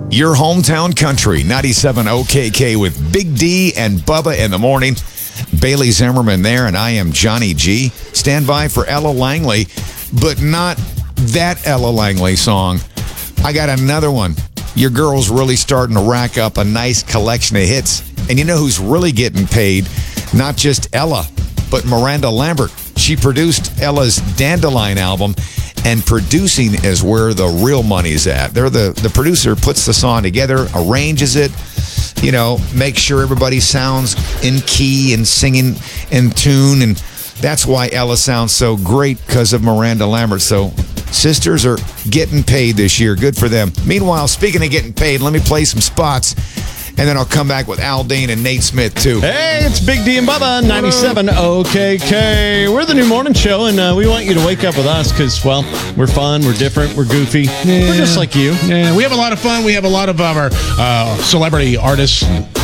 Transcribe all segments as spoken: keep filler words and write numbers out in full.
Your hometown country, ninety-seven O K K with Big D and Bubba in the morning. Bailey Zimmerman there, and I am Johnny G. Stand by for Ella Langley, but not that Ella Langley song. I got another one. Your girl's really starting to rack up a nice collection of hits. And you know who's really getting paid? Not just Ella, but Miranda Lambert. She produced Ella's Dandelion album, and producing is where the real money's at. They're the, the producer puts the song together, arranges it, you know, makes sure everybody sounds in key and singing in tune. And that's why Ella sounds so great, because of Miranda Lambert. So sisters are getting paid this year. Good for them. Meanwhile, speaking of getting paid, let me play some spots, and then I'll come back with Al Dean and Nate Smith, too. Hey, it's Big D and Bubba, ninety-seven O K K. We're the new morning show, and uh, we want you to wake up with us because, well, we're fun, we're different, we're goofy. Yeah. We're just like you. Yeah, we have a lot of fun. We have a lot of our uh, celebrity artists,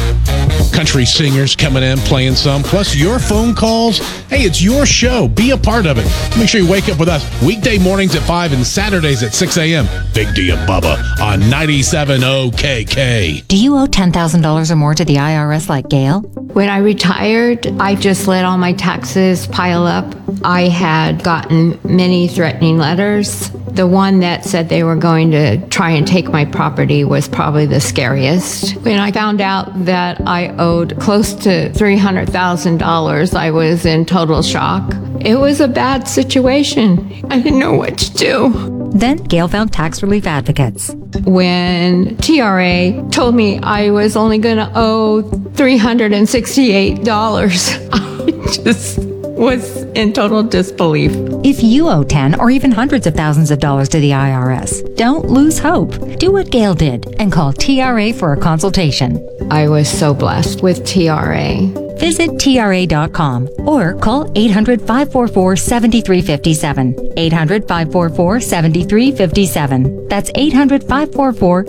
country singers coming in, playing some. Plus, your phone calls. Hey, it's your show. Be a part of it. Make sure you wake up with us weekday mornings at five and Saturdays at six a.m. Big D and Bubba on ninety-seven O K K. Do you owe ten thousand dollars or more to the I R S like Gail? When I retired, I just let all my taxes pile up. I had gotten many threatening letters. The one that said they were going to try and take my property was probably the scariest. When I found out that I owed close to three hundred thousand dollars, I was in total shock. It was a bad situation. I didn't know what to do. Then Gail found tax relief advocates. When T R A told me I was only going to owe three hundred sixty-eight dollars, I just was in total disbelief. If you owe ten or even hundreds of thousands of dollars to the I R S, don't lose hope. Do what Gail did and call T R A for a consultation. I was so blessed with T R A. Visit T R A dot com or call eight hundred, five four four, seven three five seven. eight hundred, five four four, seven three five seven. That's eight hundred, five four four,